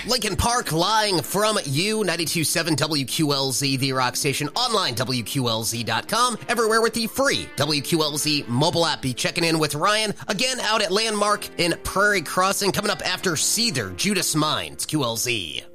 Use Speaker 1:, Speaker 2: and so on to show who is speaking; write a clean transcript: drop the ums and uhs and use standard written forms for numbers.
Speaker 1: Lincoln Park, lying from you, 92.7 WQLZ, the rock station, online, WQLZ.com, everywhere with the free WQLZ mobile app. Be checking in with Ryan, again, out at Landmark in Prairie Crossing, coming up after Seether, Judas Mind, QLZ.